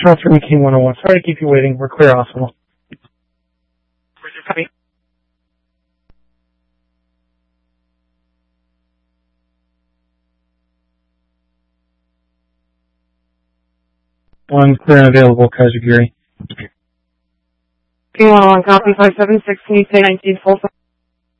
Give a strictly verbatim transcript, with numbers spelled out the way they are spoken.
Transfer me King one oh one. Sorry to keep you waiting. We're clear hospital. Copy. One clear and available, Kaiser Giri. King one oh one, copy five seven six, can you say nineteen full?